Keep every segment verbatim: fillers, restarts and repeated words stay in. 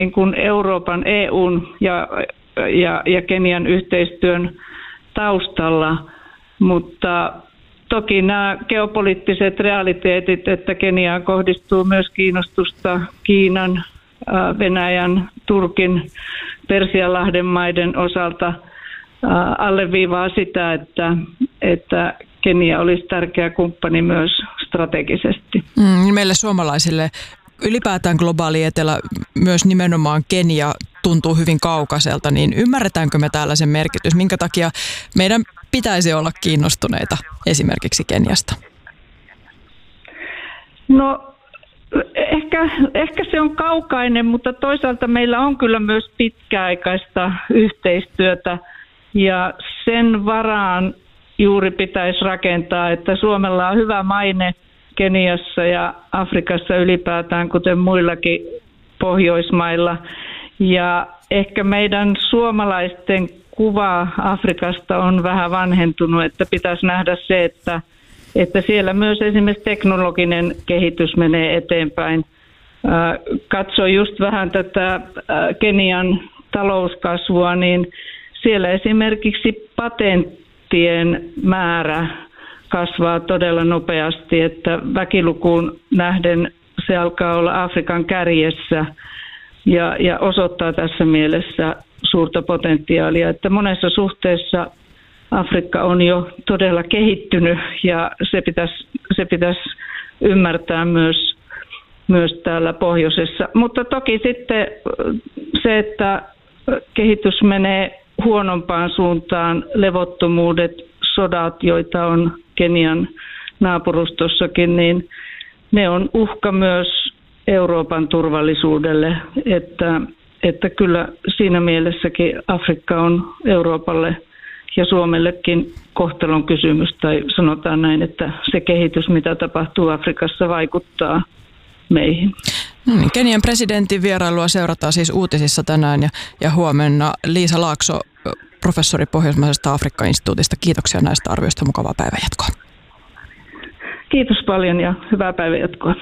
niin kuin Euroopan, E U:n ja, ja, ja Kenian yhteistyön taustalla, mutta toki nämä geopoliittiset realiteetit, että Keniaan kohdistuu myös kiinnostusta Kiinan, Venäjän, Turkin, Persianlahden maiden osalta alleviivaa sitä, että, että Kenia olisi tärkeä kumppani myös strategisesti. Mm, meille suomalaisille ylipäätään globaali etelä, myös nimenomaan Kenia tuntuu hyvin kaukaiselta, niin ymmärretäänkö me täällä sen merkitys? Minkä takia meidän pitäisi olla kiinnostuneita esimerkiksi Keniasta? No ehkä, ehkä se on kaukainen, mutta toisaalta meillä on kyllä myös pitkäaikaista yhteistyötä ja sen varaan juuri pitäisi rakentaa, että Suomella on hyvä maine Keniassa ja Afrikassa ylipäätään, kuten muillakin Pohjoismailla. Ja ehkä meidän suomalaisten kuva Afrikasta on vähän vanhentunut, että pitäisi nähdä se, että, että siellä myös esimerkiksi teknologinen kehitys menee eteenpäin. Katso just vähän tätä Kenian talouskasvua, niin siellä esimerkiksi patenttien määrä kasvaa todella nopeasti, että väkilukuun nähden se alkaa olla Afrikan kärjessä ja, ja osoittaa tässä mielessä suurta potentiaalia, että monessa suhteessa Afrikka on jo todella kehittynyt ja se pitäisi, se pitäisi ymmärtää myös, myös täällä pohjoisessa. Mutta toki sitten se, että kehitys menee huonompaan suuntaan, levottomuudet, sodat, joita on Kenian naapurustossakin, niin ne on uhka myös Euroopan turvallisuudelle, että, että kyllä siinä mielessäkin Afrikka on Euroopalle ja Suomellekin kohtalon kysymys, tai sanotaan näin, että se kehitys, mitä tapahtuu Afrikassa, vaikuttaa meihin. Hmm, Kenian presidentin vierailua seurataan siis uutisissa tänään ja, ja huomenna. Liisa Laakso, professori Pohjoismaisesta Afrikka-instituutista. Kiitoksia näistä arvioista. Mukavaa päivänjatkoa. Kiitos paljon ja hyvää päivänjatkoa.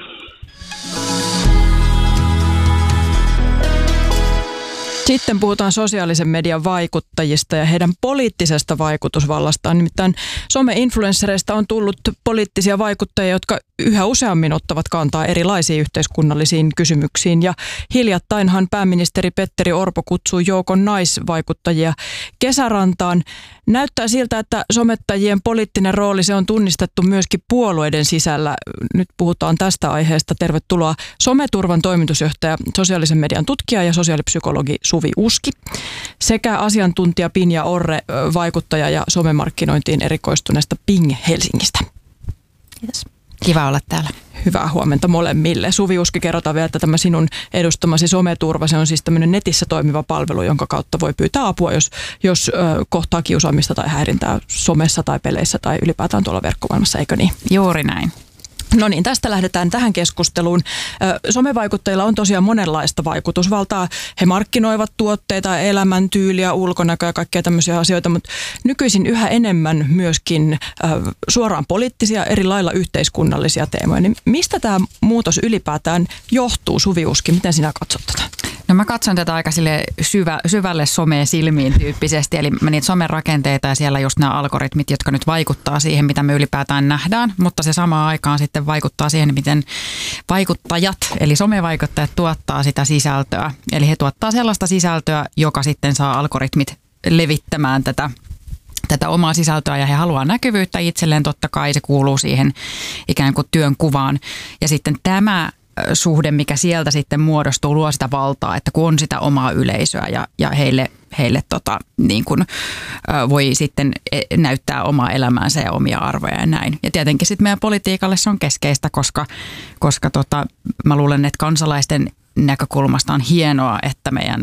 Sitten puhutaan sosiaalisen median vaikuttajista ja heidän poliittisesta vaikutusvallastaan. Nimittäin some-influenssereista on tullut poliittisia vaikuttajia, jotka yhä useammin ottavat kantaa erilaisiin yhteiskunnallisiin kysymyksiin. Ja hiljattainhan pääministeri Petteri Orpo kutsui joukon naisvaikuttajia kesärantaan. Näyttää siltä, että somettajien poliittinen rooli se on tunnistettu myöskin puolueiden sisällä. Nyt puhutaan tästä aiheesta. Tervetuloa Someturvan toimitusjohtaja, sosiaalisen median tutkija ja sosiaalipsykologi Suvi Uski sekä asiantuntija Pinja Orre, vaikuttaja ja somemarkkinointiin erikoistuneesta Ping Helsingistä. Kiitos. Kiva olla täällä. Hyvää huomenta molemmille. Suvi Uski, kerrotaan vielä, että tämä sinun edustamasi Someturva, se on siis tämmöinen netissä toimiva palvelu, jonka kautta voi pyytää apua, jos, jos ö, kohtaa kiusaamista tai häirintää somessa tai peleissä tai ylipäätään tuolla verkkomaailmassa, eikö niin? Juuri näin. No niin, tästä lähdetään tähän keskusteluun. Somevaikuttajilla on tosiaan monenlaista vaikutusvaltaa. He markkinoivat tuotteita, elämäntyyliä, ulkonäköä ja kaikkea tämmöisiä asioita, mutta nykyisin yhä enemmän myöskin suoraan poliittisia, eri lailla yhteiskunnallisia teemoja. Niin mistä tämä muutos ylipäätään johtuu, Suvi Uski? Miten sinä katsot tätä? No mä katson tätä aika sille syvä, syvälle someen silmiin tyyppisesti, eli mä niitä somen rakenteita ja siellä just nämä algoritmit, jotka nyt vaikuttaa siihen, mitä me ylipäätään nähdään, mutta se samaan aikaan sitten vaikuttaa siihen, miten vaikuttajat, eli somevaikuttajat tuottaa sitä sisältöä. Eli he tuottaa sellaista sisältöä, joka sitten saa algoritmit levittämään tätä tätä omaa sisältöä ja he haluaa näkyvyyttä itselleen, totta kai se kuuluu siihen ikään kuin työn kuvaan. Ja sitten tämä suhde, mikä sieltä sitten muodostuu, luo sitä valtaa, että kun on sitä omaa yleisöä ja, ja heille, heille tota, niin kuin, ö, voi sitten näyttää omaa elämäänsä ja omia arvoja ja näin. Ja tietenkin sitten meidän politiikalle se on keskeistä, koska, koska tota, mä luulen, että kansalaisten näkökulmasta on hienoa, että meidän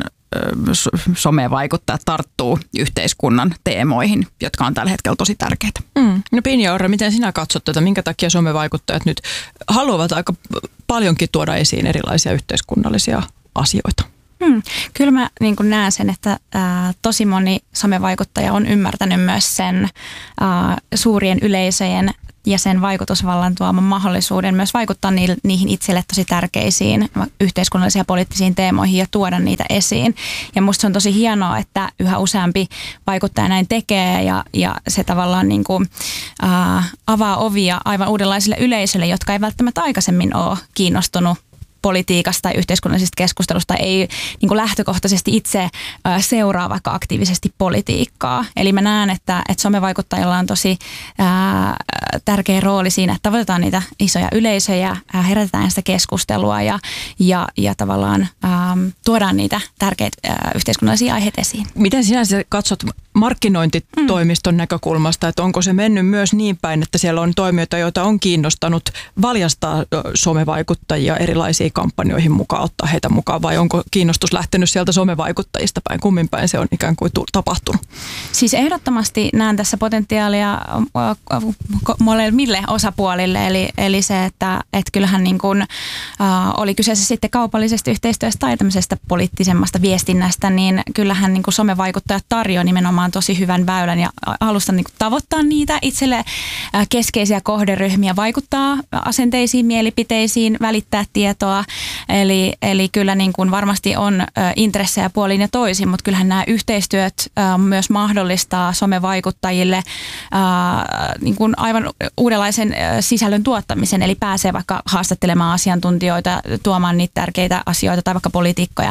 somevaikuttajat tarttuu yhteiskunnan teemoihin, jotka on tällä hetkellä tosi tärkeitä. Mm. No Pinja Orre, miten sinä katsot tätä? Minkä takia somevaikuttajat nyt haluavat aika paljonkin tuoda esiin erilaisia yhteiskunnallisia asioita? Hmm. Kyllä mä niin kuin näen sen, että ää, tosi moni somevaikuttaja on ymmärtänyt myös sen ää, suurien yleisöjen ja sen vaikutusvallan tuoman mahdollisuuden myös vaikuttaa niihin itselle tosi tärkeisiin yhteiskunnallisiin ja poliittisiin teemoihin ja tuoda niitä esiin. Ja musta se on tosi hienoa, että yhä useampi vaikuttaja näin tekee ja, ja se tavallaan niin kuin, äh, avaa ovia aivan uudenlaisille yleisöille, jotka ei välttämättä aikaisemmin ole kiinnostunut politiikasta tai yhteiskunnallisesta keskustelusta, ei niin kuin lähtökohtaisesti itse äh, seuraa vaikka aktiivisesti politiikkaa. Eli mä näen, että, että somevaikuttajilla on tosi äh, tärkeä rooli siinä, että tavoitetaan niitä isoja yleisöjä, äh, herätetään sitä keskustelua ja, ja, ja tavallaan ähm, tuodaan niitä tärkeitä äh, yhteiskunnallisia aiheita esiin. Miten sinä katsot markkinointitoimiston mm. näkökulmasta, että onko se mennyt myös niin päin, että siellä on toimijoita, joita on kiinnostanut valjastaa somevaikuttajia erilaisiin kampanjoihin mukaan, ottaa heitä mukaan, vai onko kiinnostus lähtenyt sieltä somevaikuttajista päin? Kummin päin se on ikään kuin tapahtunut? Siis ehdottomasti näen tässä potentiaalia molemmille osapuolille, eli, eli se, että et kyllähän niin kuin, äh, oli kyseessä sitten kaupallisesta yhteistyöstä tai tämmöisestä poliittisemmasta viestinnästä, niin kyllähän niin kuin somevaikuttajat tarjoaa nimenomaan tosi hyvän väylän ja alustan niin kuin tavoittaa niitä itselle äh, keskeisiä kohderyhmiä, vaikuttaa asenteisiin, mielipiteisiin, välittää tietoa. Eli, eli kyllä niin kuin varmasti on ö, intressejä puolin ja toisin, mutta kyllähän nämä yhteistyöt ö, myös mahdollistaa somevaikuttajille ö, niin kuin aivan uudenlaisen ö, sisällön tuottamisen. Eli pääsee vaikka haastattelemaan asiantuntijoita, tuomaan niitä tärkeitä asioita tai vaikka poliitikkoja,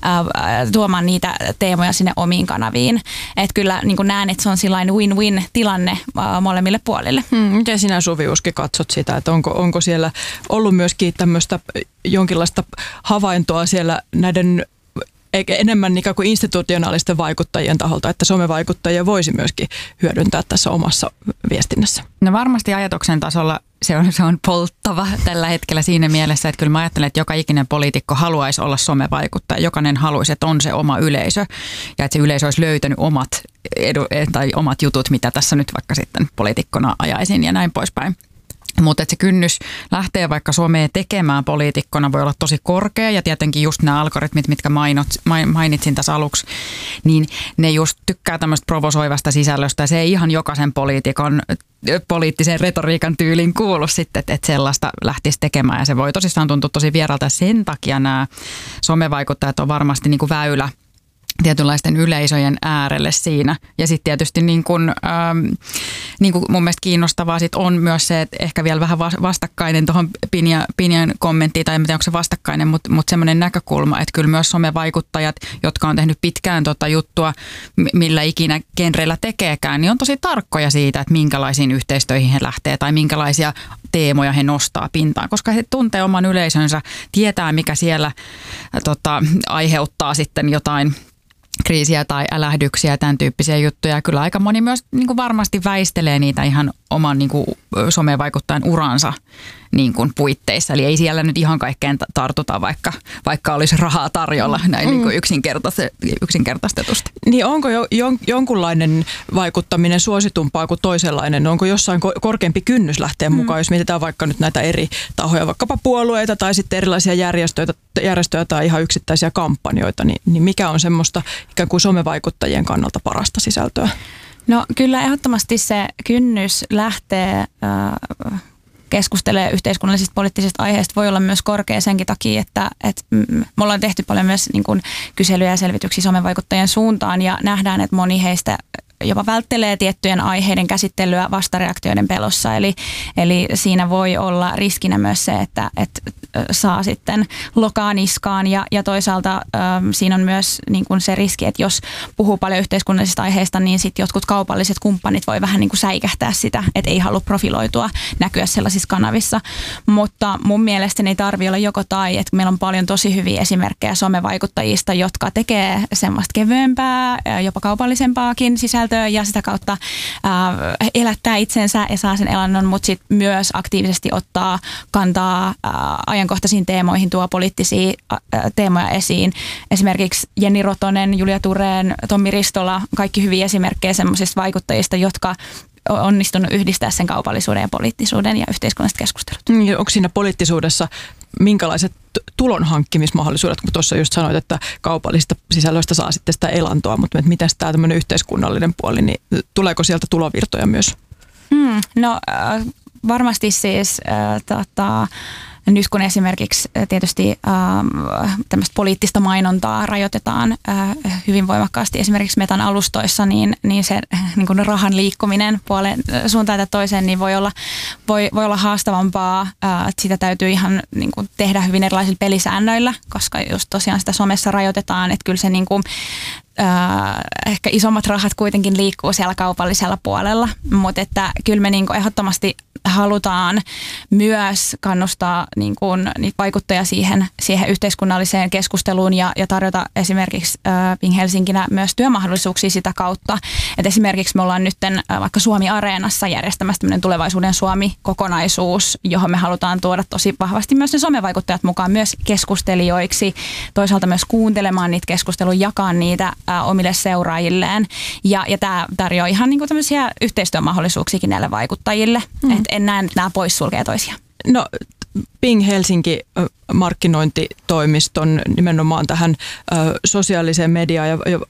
ö, tuomaan niitä teemoja sinne omiin kanaviin. Että kyllä niin kuin näen, että se on sillain win-win tilanne ö, molemmille puolille. Hmm, miten sinä, Suvi Uski, katsot sitä, että onko, onko siellä ollut myöskin tämmöistä jonkinlaista havaintoa siellä näiden enemmän ikään kuin institutionaalisten vaikuttajien taholta, että somevaikuttajia voisi myöskin hyödyntää tässä omassa viestinnässä? No varmasti ajatuksen tasolla se on, se on polttava tällä hetkellä siinä mielessä, että kyllä mä ajattelen, että joka ikinen poliitikko haluaisi olla somevaikuttaja. Jokainen haluaisi, että on se oma yleisö ja että se yleisö olisi löytänyt omat, edu, tai omat jutut, mitä tässä nyt vaikka sitten poliitikkona ajaisin ja näin poispäin. Mutta se kynnys lähtee vaikka somea tekemään poliitikkona voi olla tosi korkea ja tietenkin just nämä algoritmit, mitkä mainot, mainitsin tässä aluksi, niin ne just tykkää tämmöistä provosoivasta sisällöstä ja se ei ihan jokaisen poliitikon poliittisen retoriikan tyylin kuulu sitten, että, että sellaista lähtisi tekemään ja se voi tosissaan tuntua tosi vieralta ja sen takia nämä somevaikuttajat on varmasti niin kuin väylä tietynlaisten yleisöjen äärelle siinä. Ja sitten tietysti niin kuin, ähm, niin kuin mun mielestä kiinnostavaa sit on myös se, että ehkä vielä vähän vastakkainen tuohon Pinjan, Pinjan kommenttiin, tai en tiedä onko se vastakkainen, mutta, mutta semmoinen näkökulma, että kyllä myös somevaikuttajat, jotka on tehnyt pitkään tota juttua, millä ikinä genreillä tekeekään, niin on tosi tarkkoja siitä, että minkälaisiin yhteistöihin he lähtee tai minkälaisia teemoja he nostaa pintaan, koska he tuntee oman yleisönsä, tietää mikä siellä tota, aiheuttaa sitten jotain kriisiä tai älähdyksiä ja tämän tyyppisiä juttuja. Kyllä aika moni myös niin kuin varmasti väistelee niitä ihan oman niin kuin somevaikuttajan uransa niin kuin puitteissa. Eli ei siellä nyt ihan kaikkeen tartuta, vaikka, vaikka olisi rahaa tarjolla näin niin kuin yksinkertaistetusti. Niin onko jo, jon, jonkunlainen vaikuttaminen suositumpaa kuin toisenlainen? Onko jossain korkeampi kynnys lähteä mm. mukaan, jos mietitään vaikka nyt näitä eri tahoja, vaikkapa puolueita tai sitten erilaisia järjestöjä, järjestöjä tai ihan yksittäisiä kampanjoita, niin, niin mikä on semmoista ikään kuin somevaikuttajien kannalta parasta sisältöä? No kyllä ehdottomasti se kynnys lähtee äh, keskustelemaan yhteiskunnallisista poliittisista aiheista voi olla myös korkea senkin takia, että, että me ollaan tehty paljon myös niin kuin kyselyjä ja selvityksiä somevaikuttajien suuntaan ja nähdään, että moni heistä jopa välttelee tiettyjen aiheiden käsittelyä vastareaktioiden pelossa. Eli, eli siinä voi olla riskinä myös se, että, että saa sitten lokaa niskaan ja, ja toisaalta äh, siinä on myös niin kuin se riski, että jos puhuu paljon yhteiskunnallisista aiheista, niin sitten jotkut kaupalliset kumppanit voi vähän niin kuin säikähtää sitä, että ei halua profiloitua, näkyä sellaisissa kanavissa. Mutta mun mielestäni ei tarvitse olla joko tai, että meillä on paljon tosi hyviä esimerkkejä somevaikuttajista, jotka tekee semmoista kevyempää, jopa kaupallisempaakin sisältöä, ja sitä kautta äh, elättää itsensä ja saa sen elannon, mutta sitten myös aktiivisesti ottaa kantaa äh, ajankohtaisiin teemoihin, tuo poliittisia äh, teemoja esiin. Esimerkiksi Jenni Rotonen, Julia Tureen, Tommi Ristola, kaikki hyviä esimerkkejä semmoisista vaikuttajista, jotka on onnistunut yhdistää sen kaupallisuuden ja poliittisuuden ja yhteiskunnalliset keskustelut. Onko siinä poliittisuudessa minkälaiset tulonhankkimismahdollisuudet, kun tuossa just sanoit, että kaupallisista sisällöistä saa sitten sitä elantoa, mutta miten tämä tämmöinen yhteiskunnallinen puoli, niin tuleeko sieltä tulovirtoja myös? Hmm, no äh, varmasti siis äh, tota, nyt kun esimerkiksi tietysti äh, tämmöistä poliittista mainontaa rajoitetaan äh, hyvin voimakkaasti esimerkiksi Metan alustoissa, niin, niin se niin kuin rahan liikkuminen puoleen suuntaan tai toiseen niin voi olla, voi, voi olla haastavampaa. Äh, sitä täytyy ihan niin kuin tehdä hyvin erilaisilla pelisäännöillä, koska just tosiaan sitä somessa rajoitetaan, että kyllä se niin kuin, äh, ehkä isommat rahat kuitenkin liikkuu siellä kaupallisella puolella, mutta että kyllä me niin kuin ehdottomasti halutaan myös kannustaa niin kuin, niitä vaikuttajia siihen, siihen yhteiskunnalliseen keskusteluun ja, ja tarjota esimerkiksi äh, Ping Helsinkinä myös työmahdollisuuksia sitä kautta. Et esimerkiksi me ollaan nyt äh, vaikka Suomi-areenassa järjestämässä tämmöinen Tulevaisuuden Suomi-kokonaisuus, johon me halutaan tuoda tosi vahvasti myös ne somevaikuttajat mukaan myös keskustelijoiksi, toisaalta myös kuuntelemaan niitä keskusteluja, jakaa niitä äh, omille seuraajilleen. Ja, ja tämä tarjoaa ihan niin kuin tämmöisiä yhteistyömahdollisuuksiakin näille vaikuttajille. Mm. Et en näe, että nämä poissulkee toisiaan. No Ping Helsinki markkinointitoimiston nimenomaan tähän ö, sosiaaliseen mediaan ja, ja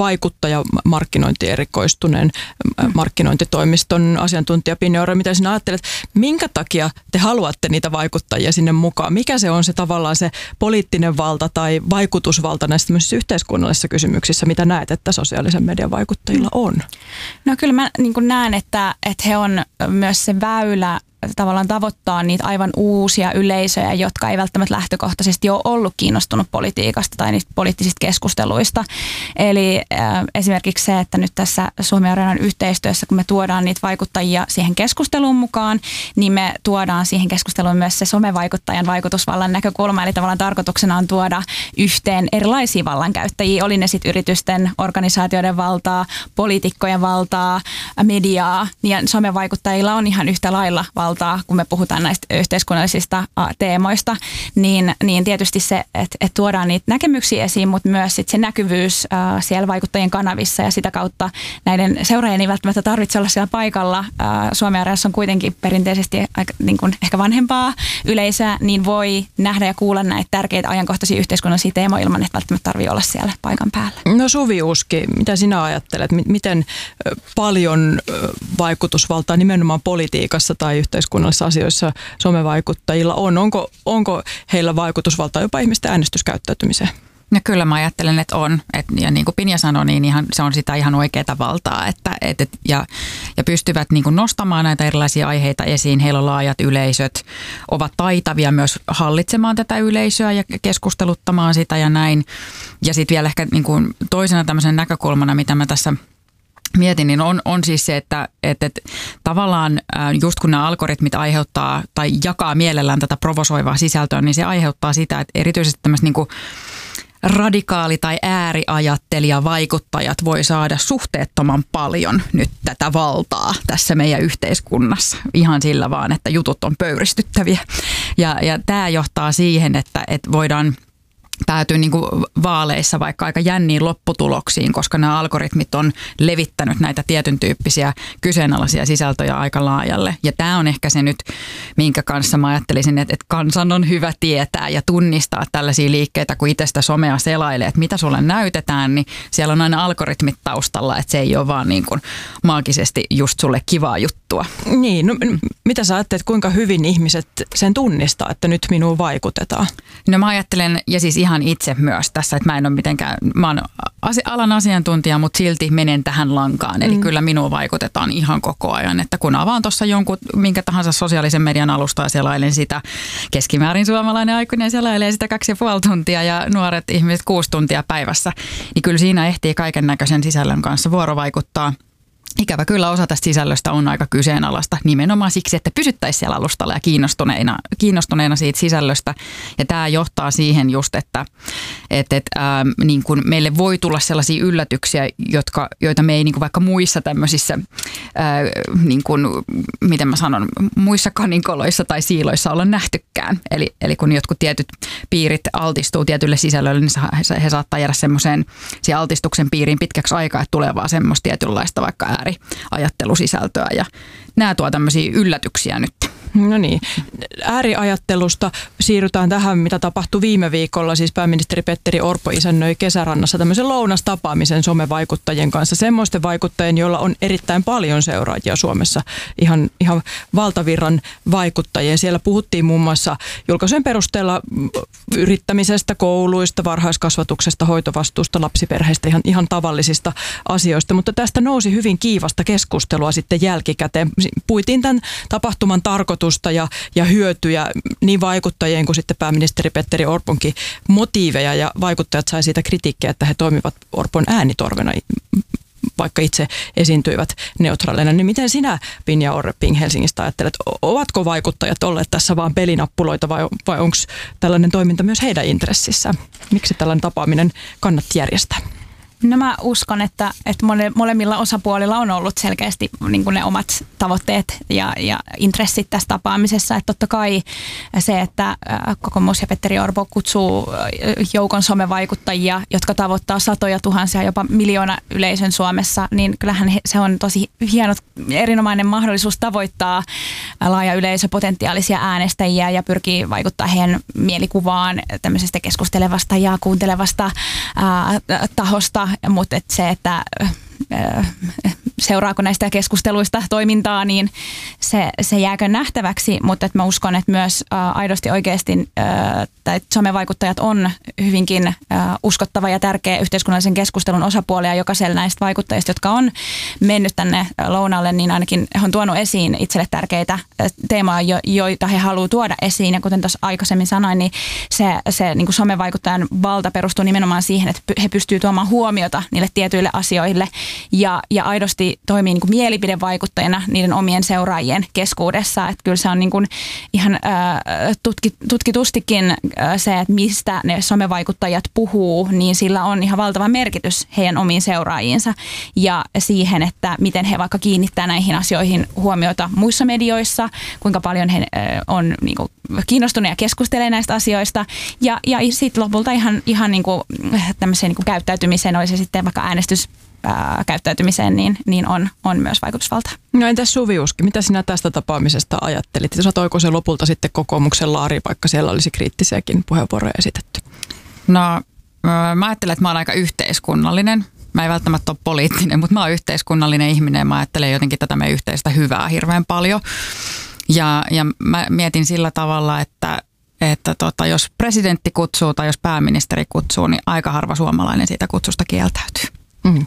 vaikuttajamarkkinointiin erikoistuneen mm. markkinointitoimiston asiantuntija Pinja Orre, mitä sinä ajattelet, minkä takia te haluatte niitä vaikuttajia sinne mukaan? Mikä se on se tavallaan se poliittinen valta tai vaikutusvalta näissä tämmöisissä yhteiskunnallisissa kysymyksissä, mitä näet, että sosiaalisen median vaikuttajilla on? No kyllä mä niin kuin näen, että, että he on myös se väylä tavallaan tavoittaa niitä aivan uusia yleisöjä, jotka ei välttämättä lähtökohtaisesti ole ollut kiinnostunut politiikasta tai niistä poliittisista keskusteluista. Eli äh, esimerkiksi se, että nyt tässä Suomi-areenan yhteistyössä, kun me tuodaan niitä vaikuttajia siihen keskusteluun mukaan, niin me tuodaan siihen keskusteluun myös se somevaikuttajan vaikutusvallan näkökulma. Eli tavallaan tarkoituksena on tuoda yhteen erilaisia vallankäyttäjiä, oli ne sitten yritysten, organisaatioiden valtaa, poliitikkojen valtaa, mediaa, ja somevaikuttajilla on ihan yhtä lailla valtaa, kun me puhutaan näistä yhteiskunnallisista teemoista, niin, niin tietysti se, että, että tuodaan niitä näkemyksiä esiin, mutta myös sit se näkyvyys äh, siellä vaikuttajien kanavissa ja sitä kautta näiden seuraajien ei välttämättä tarvitse olla siellä paikalla. Äh, Suomi-areenassa on kuitenkin perinteisesti aika niin kuin ehkä vanhempaa yleisöä, niin voi nähdä ja kuulla näitä tärkeitä ajankohtaisia yhteiskunnallisia teemoja ilman, että välttämättä tarvitse olla siellä paikan päällä. No Suvi Uski, mitä sinä ajattelet? Miten paljon vaikutusvaltaa nimenomaan politiikassa tai yhteiskunnallisissa yhteiskunnallisissa asioissa somevaikuttajilla on? Onko, onko heillä vaikutusvaltaa jopa ihmisten äänestyskäyttäytymiseen? No kyllä mä ajattelen, että on. Et, ja niin kuin Pinja sanoi, niin ihan, se on sitä ihan oikeaa valtaa. Että, et, et, ja, ja pystyvät niin kuin nostamaan näitä erilaisia aiheita esiin. Heillä on laajat yleisöt, ovat taitavia myös hallitsemaan tätä yleisöä ja keskusteluttamaan sitä ja näin. Ja sitten vielä ehkä niin kuin toisena tämmöisen näkökulmana, mitä mä tässä mietin, niin on, on siis se, että, että, että tavallaan just kun nämä algoritmit aiheuttaa tai jakaa mielellään tätä provosoivaa sisältöä, niin se aiheuttaa sitä, että erityisesti tämmöiset niin kuin radikaali- tai ääriajattelija vaikuttajat voi saada suhteettoman paljon nyt tätä valtaa tässä meidän yhteiskunnassa. Ihan sillä vaan, että jutut on pöyristyttäviä. Ja, ja tämä johtaa siihen, että, että voidaan päätyy niin kuin vaaleissa vaikka aika jänniin lopputuloksiin, koska nämä algoritmit on levittänyt näitä tietyn tyyppisiä kyseenalaisia sisältöjä aika laajalle. Ja tämä on ehkä se nyt, minkä kanssa mä ajattelisin, että, että kansan on hyvä tietää ja tunnistaa tällaisia liikkeitä, kun itse sitä somea selailee, että mitä sulle näytetään, niin siellä on aina algoritmit taustalla, että se ei ole vaan niin kuin maagisesti just sulle kivaa juttua. Niin, no mitä sä ajattelet, kuinka hyvin ihmiset sen tunnistaa, että nyt minuun vaikutetaan? No mä ajattelen, ja siis ihan itse myös tässä, että mä en ole mitenkään, mä oon alan asiantuntija, mutta silti menen tähän lankaan. Eli mm. kyllä minuun vaikutetaan ihan koko ajan, että kun avaan tuossa jonkun, minkä tahansa sosiaalisen median alustaa, selailen sitä, keskimäärin suomalainen aikuinen selailee sitä kaksi ja puoli tuntia ja nuoret ihmiset kuusi tuntia päivässä, niin kyllä siinä ehtii kaiken näköisen sisällön kanssa vuorovaikuttaa. Ikävä kyllä osa tästä sisällöstä on aika kyseenalaista nimenomaan siksi, että pysyttäisiin siellä alustalla ja kiinnostuneina, kiinnostuneina siitä sisällöstä. Ja tämä johtaa siihen just, että et, et, ää, niin kun meille voi tulla sellaisia yllätyksiä, jotka, joita me ei niin kun vaikka muissa tämmöisissä, ää, niin kun, miten mä sanon, muissa kaninkoloissa tai siiloissa olla nähtykään. Eli, eli kun jotkut tietyt piirit altistuu tietylle sisällölle, niin he saattaa jäädä semmoiseen altistuksen piiriin pitkäksi aikaa, että tulee vaan semmoista tietynlaista vaikka ääriajattelusisältöä ja nämä tuo tämmöisiä yllätyksiä nyt. No niin. Ääriajattelusta siirrytään tähän, mitä tapahtui viime viikolla. Siis pääministeri Petteri Orpo isännöi Kesärannassa tämmöisen lounastapaamisen somevaikuttajien kanssa. Semmoisten vaikuttajien, joilla on erittäin paljon seuraajia Suomessa. Ihan, ihan valtavirran vaikuttajia. Siellä puhuttiin muun muassa julkaisujen perusteella yrittämisestä, kouluista, varhaiskasvatuksesta, hoitovastuusta, lapsiperheistä, ihan, ihan tavallisista asioista. Mutta tästä nousi hyvin kiivasta keskustelua sitten jälkikäteen. Puitiin tämän tapahtuman tarkoitusta ja, ja hyötyjä niin vaikuttajien kuin sitten pääministeri Petteri Orponkin motiiveja, ja vaikuttajat sai siitä kritiikkiä, että he toimivat Orpon äänitorvena, vaikka itse esiintyivät neutraaleina. Niin miten sinä, Pinja Orre Ping Helsingistä, ajattelet, ovatko vaikuttajat olleet tässä vaan pelinappuloita vai, vai onko tällainen toiminta myös heidän intressissä? Miksi tällainen tapaaminen kannatti järjestää? No mä uskon, että, että mole, molemmilla osapuolilla on ollut selkeästi niin kuin ne omat tavoitteet ja, ja intressit tässä tapaamisessa. Että totta kai se, että kokoomus ja Petteri Orpo kutsuu joukon somevaikuttajia, jotka tavoittaa satoja tuhansia, jopa miljoona yleisön Suomessa, niin kyllähän se on tosi hieno, erinomainen mahdollisuus tavoittaa laaja yleisö, potentiaalisia äänestäjiä ja pyrkii vaikuttaa heidän mielikuvaan tämmöisestä keskustelevasta ja kuuntelevasta ää, tahosta. Mutta et se, että seuraako näistä keskusteluista toimintaa, niin se, se jääkö nähtäväksi, mutta et mä uskon, että myös ä, aidosti oikeasti ä, somevaikuttajat on hyvinkin ä, uskottava ja tärkeä yhteiskunnallisen keskustelun osapuoli, ja jokaisella näistä vaikuttajista, jotka on mennyt tänne lounalle, niin ainakin he on tuonut esiin itselle tärkeitä teemoja, joita he haluavat tuoda esiin, ja kuten tuossa aikaisemmin sanoin, niin se, se niin kuin somevaikuttajan valta perustuu nimenomaan siihen, että he pystyvät tuomaan huomiota niille tietyille asioille, ja, ja aidosti toimii niin kuin mielipidevaikuttajana niiden omien seuraajien keskuudessa. Että kyllä se on niin kuin ihan ää, tutki, tutkitustikin ää, se, että mistä ne somevaikuttajat puhuu, niin sillä on ihan valtava merkitys heidän omiin seuraajiinsa ja siihen, että miten he vaikka kiinnittää näihin asioihin huomiota muissa medioissa, kuinka paljon he ää, on niin kuin kiinnostuneet ja keskustelee näistä asioista, ja, ja sitten lopulta ihan, ihan niin kuin tämmöiseen niin kuin käyttäytymiseen, olisi sitten vaikka äänestys Ää, käyttäytymiseen, niin, niin on, on myös vaikutusvalta. No entäs Suvi Uski, mitä sinä tästä tapaamisesta ajattelit? Satoiko se lopulta sitten kokoomuksen laari, vaikka siellä olisi kriittisiäkin puheenvuoroja esitetty? No mä ajattelen, että mä oon aika yhteiskunnallinen. Mä en välttämättä ole poliittinen, mutta mä oon yhteiskunnallinen ihminen. Mä ajattelen jotenkin tätä meidän yhteistä hyvää hirveän paljon. Ja, ja mä mietin sillä tavalla, että että tota, jos presidentti kutsuu tai jos pääministeri kutsuu, niin aika harva suomalainen siitä kutsusta kieltäytyy. Mm.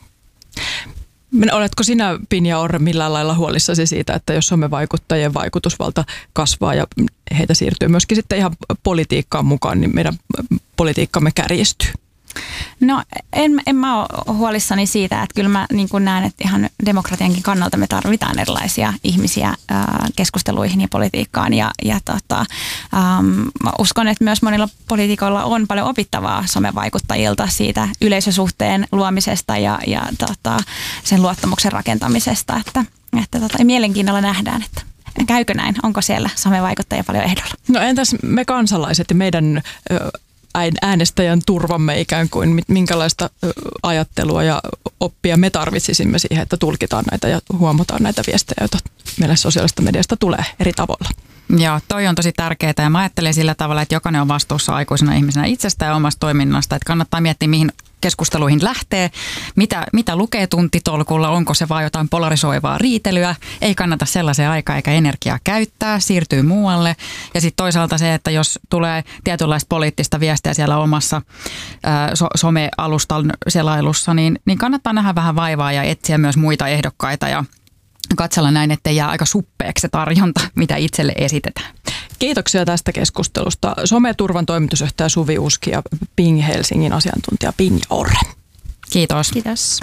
Oletko sinä, Pinja Orre, millään lailla huolissasi siitä, että jos somevaikuttajien vaikutusvalta kasvaa ja heitä siirtyy myöskin sitten ihan politiikkaan mukaan, niin meidän politiikkamme kärjistyy? No en, en mä ole huolissani siitä, että kyllä mä niin kuin näen, että ihan demokratiankin kannalta me tarvitaan erilaisia ihmisiä ää, keskusteluihin ja politiikkaan, ja, ja tota, ähm, mä uskon, että myös monilla poliitikoilla on paljon opittavaa somevaikuttajilta siitä yleisösuhteen luomisesta ja, ja tota, sen luottamuksen rakentamisesta, että, että tota, mielenkiinnolla nähdään, että käykö näin, onko siellä somevaikuttajia paljon ehdolla. No entäs me kansalaiset ja meidän ö, äänestäjän turvamme ikään kuin, minkälaista ajattelua ja oppia me tarvitsisimme siihen, että tulkitaan näitä ja huomataan näitä viestejä, joita meille sosiaalista mediasta tulee eri tavoilla. Joo, toi on tosi tärkeää, ja mä ajattelen sillä tavalla, että jokainen on vastuussa aikuisena ihmisenä itsestä ja omasta toiminnasta, että kannattaa miettiä, mihin keskusteluihin lähtee, mitä, mitä lukee tuntitolkulla, onko se vaan jotain polarisoivaa riitelyä, ei kannata sellaisen aikaa eikä energiaa käyttää, siirtyy muualle. Ja sitten toisaalta se, että jos tulee tietynlaista poliittista viestiä siellä omassa ää, so, some-alustan selailussa, niin, niin kannattaa nähdä vähän vaivaa ja etsiä myös muita ehdokkaita ja katsella näin, ettei jää aika suppeeksi se tarjonta, mitä itselle esitetään. Kiitoksia tästä keskustelusta. Someturvan toimitusjohtaja Suvi Uski ja Ping Helsingin asiantuntija Pinja Orre. Kiitos. Kiitos.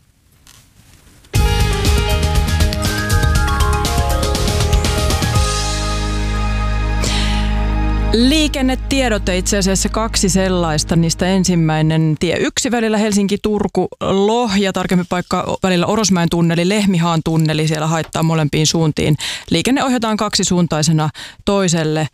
Liikennetiedote, itse asiassa kaksi sellaista. Niistä ensimmäinen tie yksi välillä Helsinki-Turku-Lohja, tarkemmin paikka välillä Orosmäen tunneli, Lehmihaan tunneli, siellä haittaa molempiin suuntiin. Liikenne ohjataan kaksisuuntaisena toiselle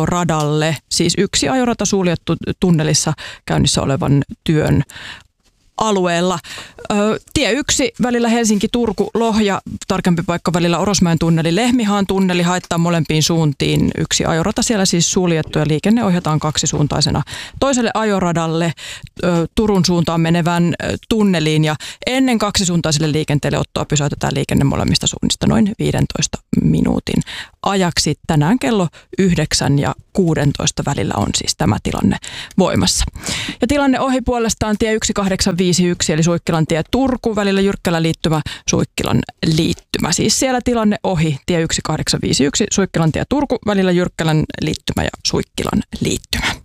ajoradalle, siis yksi ajorata suljettu tunnelissa käynnissä olevan työn alueella. Ö, tie yksi välillä Helsinki-Turku-Lohja, tarkempi paikka välillä Orosmäen tunneli, Lehmihaan tunneli haittaa molempiin suuntiin. Yksi ajorata siellä siis suljettu ja liikenne ohjataan kaksisuuntaisena toiselle ajoradalle ö, Turun suuntaan menevään ö, tunneliin ja ennen kaksisuuntaiselle liikenteelle ottoa pysäytetään liikenne molemmista suunnista noin viidentoista minuutin ajaksi. Tänään kello yhdeksän ja kuudentoista välillä on siis tämä tilanne voimassa. Ja tilanne ohi puolestaan tie yksi kahdeksan viisi yksi eli Suikkilan tie Turku välillä Jyrkkälän liittymä, Suikkilan liittymä. Siis siellä tilanne ohi tie yksi kahdeksan viisi yksi Suikkilan tie Turku välillä Jyrkkälän liittymä ja Suikkilan liittymä.